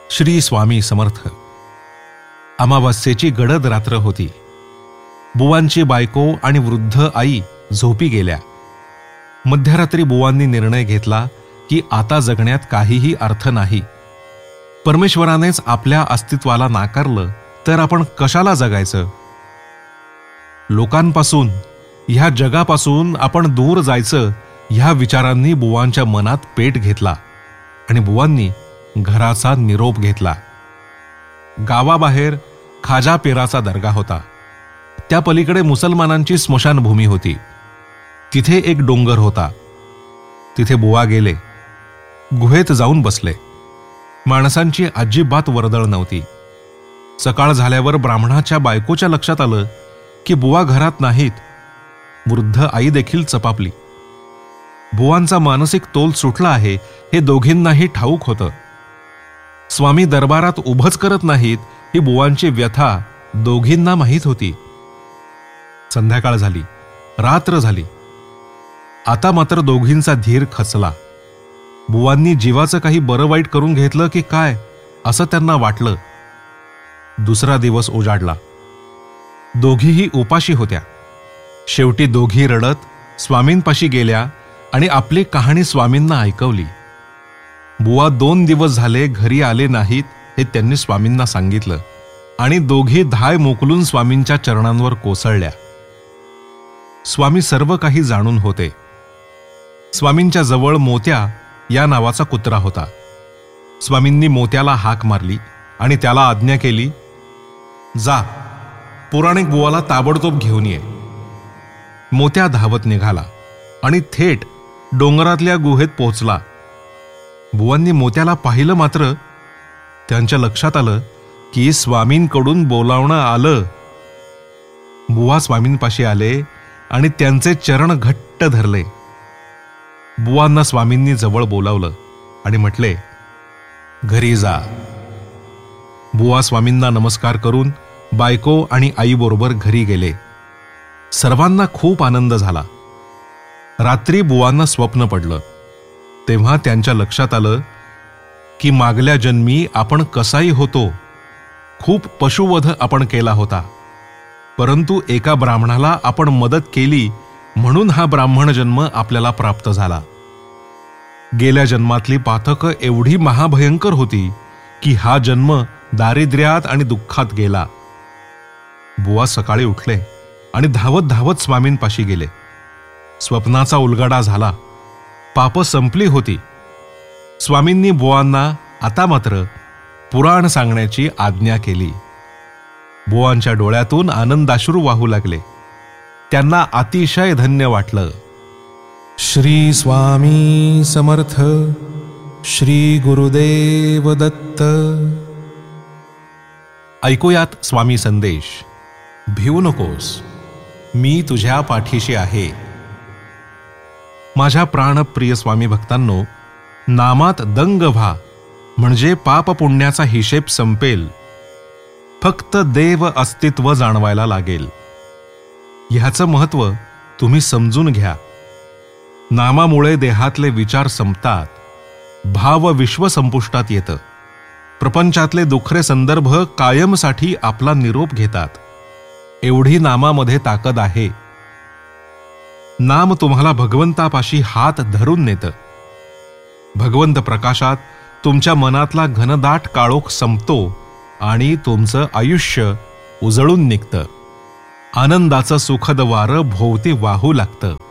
श्री स्वामी समर्थ. अमावास्येची गडद रात्र होती. बुवांची बायको आणि वृद्ध आई झोपी गेल्या. मध्यरात्री बुवांनी निर्णय घेतला की आता जगण्यात काहीही अर्थ नाही. परमेश्वरानेच आपल्या अस्तित्वाला नाकारलं तर आपण कशाला जगायचं. लोकांपासून, ह्या जगापासून आपण दूर जायचं ह्या विचारांनी बुवांच्या मनात पेट घेतला आणि बुवांनी घराचा निरोप घेतला. गावाबाहेर खाजा पेराचा दर्गा होता. त्या पलीकडे मुसलमानांची स्मशानभूमी होती. तिथे एक डोंगर होता. तिथे बुवा गेले. गुहेत जाऊन बसले. माणसांची अजिबात वर्दळ नव्हती. सकाळ झाल्यावर ब्राह्मणाच्या बायकोच्या लक्षात आलं की बुवा घरात नाहीत. वृद्ध आई देखील चपापली. बुवांचा मानसिक तोल सुटला आहे हे दोघींनाही ठाऊक होतं. स्वामी दरबारात उभंच करत नाहीत ही बुवांची व्यथा दोघींना माहीत होती. संध्याकाळ झाली, रात्र झाली. आता मात्र दोघींचा धीर खचला. बुवांनी जीवाचं काही बरं वाईट करून घेतलं की काय असं त्यांना वाटलं. दुसरा दिवस उजाडला. दोघीही उपाशी होत्या. शेवटी दोघी रडत स्वामींपाशी गेल्या आणि आपली कहाणी स्वामींना ऐकवली. बुवा 2 दिवस झाले घरी आले नाहीत हे त्यांनी स्वामींना सांगितलं आणि दोघी धाय मोकलून स्वामींच्या चरणांवर कोसळल्या. स्वामी सर्व काही जाणून होते. स्वामींच्या जवळ मोत्या या नावाचा कुत्रा होता. स्वामींनी मोत्याला हाक मारली आणि त्याला आज्ञा केली, जा पुराणिक बुवाला ताबडतोब घेऊन ये. मोत्या धावत निघाला आणि थेट डोंगरातल्या गुहेत पोहोचला. बुवांनी मोत्याला पाहिलं मात्र त्यांच्या लक्षात आलं की स्वामींकडून बोलावणं आलं. बुवा स्वामींपाशी आले आणि त्यांचे चरण घट्ट धरले. बुवांना स्वामींनी जवळ बोलावलं आणि म्हटले, घरी जा. बुवा स्वामींना नमस्कार करून बायको आणि आईबरोबर घरी गेले. सर्वांना खूप आनंद झाला. रात्री बुवांना स्वप्न पडलं. तेव्हा त्यांच्या लक्षात आलं की मागल्या जन्मी आपण कसाई होतो. खूप पशुवध आपण केला होता, परंतु एका ब्राह्मणाला आपण मदत केली म्हणून हा ब्राह्मण जन्म आपल्याला प्राप्त झाला. गेल्या जन्मातली पातकं एवढी महाभयंकर होती की हा जन्म दारिद्र्यात आणि दुःखात गेला. बुवा सकाळी उठले आणि धावत धावत स्वामींपाशी गेले. स्वप्नाचा उलगडा झाला. पाप संपली होती. स्वामींनी बुवांना आता मात्र पुराण सांगण्याची आज्ञा केली. बुवांच्या डोळ्यातून आनंदाश्रू वाहू लागले. त्यांना अतिशय धन्य वाटलं. श्री स्वामी समर्थ. श्री गुरुदेव दत्त. ऐकूयात स्वामी संदेश. भिवू नकोस, मी तुझ्या पाठीशी आहे. माझ्या प्राणप्रिय स्वामी भक्तांनो, नामात दंग व्हा म्हणजे पाप पुण्याचा हिशेब संपेल. फक्त देव अस्तित्व जाणवायला लागेल. ह्याचं महत्व तुम्ही समजून घ्या. नामामुळे देहातले विचार संपतात. भाव विश्व संपुष्टात येतं. प्रपंचातले दुखरे संदर्भ कायमसाठी आपला निरोप घेतात. एवढी नामामध्ये ताकद आहे. नाम तुम्हाला भगवंतापाशी हात धरून नेतं. भगवंत प्रकाशात तुमच्या मनातला घनदाट काळोख संपतो आणि तुमचं आयुष्य उजळून निघतं. आनंदाचं सुखद वारं भोवती वाहू लागतं.